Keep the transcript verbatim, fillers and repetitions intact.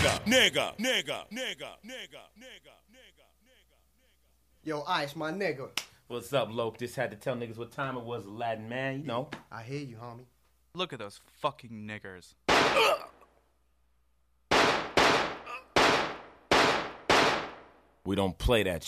nigga, nigga, nigga, nigga, nigga, nigga, nigga. Yo, Ice, my nigga. What's up, Lope? Just had to tell niggas what time it was, Aladdin, man. You know. I hear you, homie. Look at those fucking niggers. We don't play that